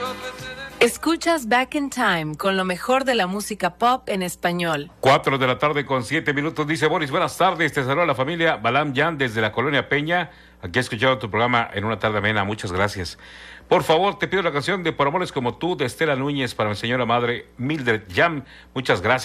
Escuchas Back in Time con lo mejor de la música pop en español. 4:07 dice Boris, buenas tardes, te saluda la familia Balam Yan desde la Colonia Peña. Aquí he escuchado tu programa en una tarde amena, muchas gracias. Por favor, te pido la canción de Por Amores Como Tú de Estela Núñez para mi señora madre Mildred Jam. Muchas gracias.